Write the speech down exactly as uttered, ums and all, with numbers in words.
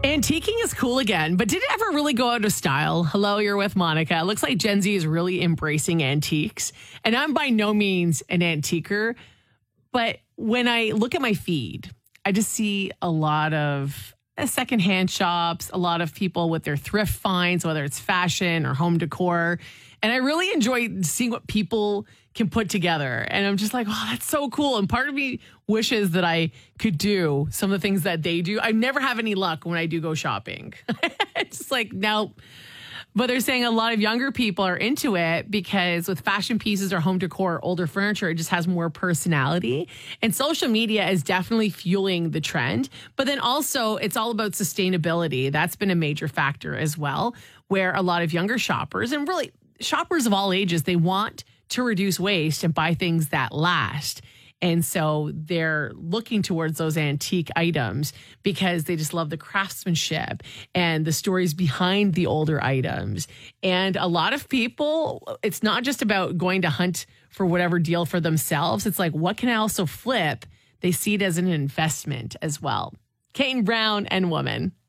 Antiquing is cool again, but did it ever really go out of style? Hello, you're with Monica. It looks like Gen Z is really embracing antiques. And I'm by no means an antiquer, but when I look at my feed, I just see a lot of secondhand shops, a lot of people with their thrift finds, whether it's fashion or home decor. And I really enjoy seeing what people can put together. And I'm just like, oh, that's so cool. And part of me wishes that I could do some of the things that they do. I never have any luck when I do go shopping. It's just like, no. But they're saying a lot of younger people are into it because with fashion pieces or home decor, or older furniture, it just has more personality. And social media is definitely fueling the trend. But then also it's all about sustainability. That's been a major factor as well, where a lot of younger shoppers and really shoppers of all ages, they want to reduce waste and buy things that last. And so they're looking towards those antique items because they just love the craftsmanship and the stories behind the older items. And a lot of people, it's not just about going to hunt for whatever deal for themselves. It's like, what can I also flip? They see it as an investment as well. Kane Brown and Woman.